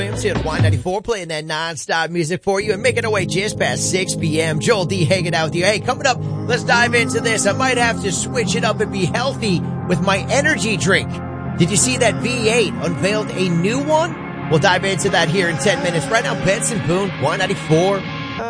Williams here at Y94 playing that non-stop music for you and making our way just past 6 p.m. Joel D hanging out with you. Hey, coming up, let's dive into this. I might have to switch it up and be healthy with my energy drink. Did you see that V8 unveiled a new one? We'll dive into that here in 10 minutes. Right now, Benson Boone, Y94.